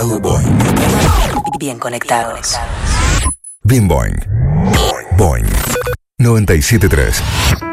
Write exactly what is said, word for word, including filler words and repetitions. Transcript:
Todo Boing. Bien conectados. Bien Boing. Boing. noventa y siete punto tres.